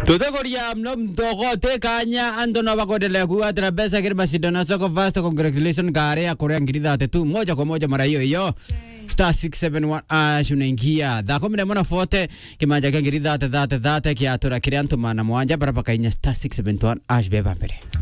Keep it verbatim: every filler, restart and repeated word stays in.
Tutegoria mno mdogo te kanya ando na bagodele kuwa trapeza kiri mashindano soko vast. Congratulations gare ya Korea ngirida tetu moja kwa moja mara hiyo hiyo. Star six seven one ash unaingia dha kumi na mwana fote kimanja kia ngirida te dhate dhate kia atura kiri antu mana mwanja barabaka inya star six seven one ash beba mbele.